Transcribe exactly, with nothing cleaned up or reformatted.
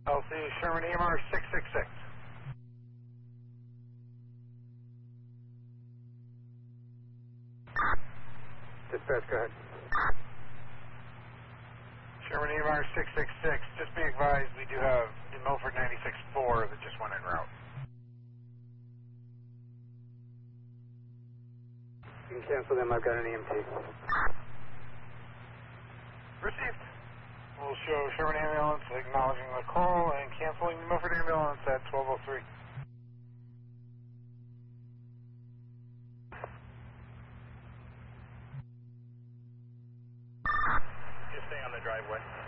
L C Sherman E M R six six six. Dispatch, go ahead. Sherman E M R six six six, just be advised we do have the Milford ninety-six four that just went en route. You can cancel them, I've got an E M T. Received. We'll show Sherman ambulance acknowledging the call and canceling the Milford ambulance at twelve oh three. Just stay on the driveway.